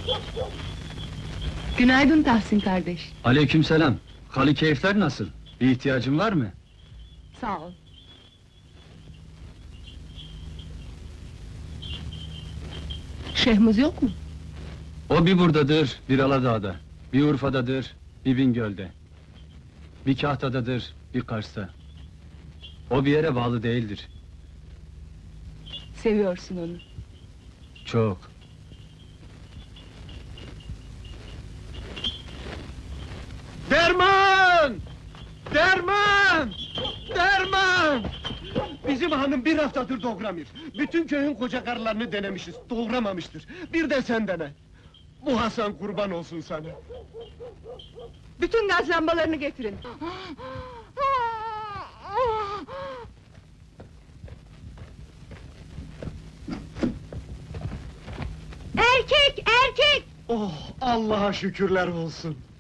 Günaydın Tahsin kardeş. Aleykümselam. Hali keyifler nasıl? Bir ihtiyacın var mı? Sağ ol. Şehmuz yok mu? O bir buradadır, bir Aladağ'da. Bir Urfa'dadır, bir Bingöl'de. Bir Kahta'dadır, bir Kars'ta. O bir yere bağlı değildir. Seviyorsun onu. Çok. Derman! Derman! Derman! Bizim hanım bir haftadır doğuramıyor. Bütün köyün koca karılarını denemişiz, doğuramamıştır. Bir de sen dene. Bu Hasan kurban olsun sana. Bütün gaz lambalarını getirin. Erkek, erkek! Oh, Allah'a şükürler olsun.